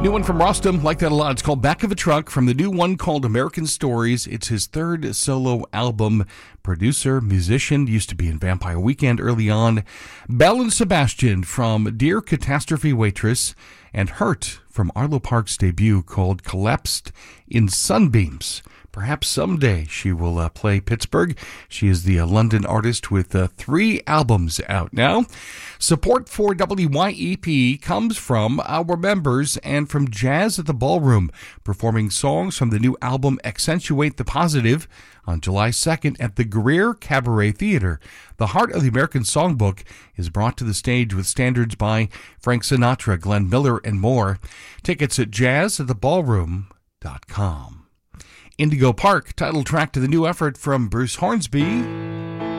New one from Rostam, like that a lot. It's called Back of a Truck from the new one called American Stories. It's his third solo album. Producer, musician, used to be in Vampire Weekend early on. Belle and Sebastian from Dear Catastrophe Waitress, and Hurt from Arlo Parks' debut called Collapsed in Sunbeams. Perhaps someday she will play Pittsburgh. She is the London artist with 3 albums out now. Support for WYEP comes from our members and from Jazz at the Ballroom, performing songs from the new album Accentuate the Positive on July 2nd at the Greer Cabaret Theater. The heart of the American Songbook is brought to the stage with standards by Frank Sinatra, Glenn Miller, and more. Tickets at jazzattheballroom.com. Indigo Park, title track to the new effort from Bruce Hornsby.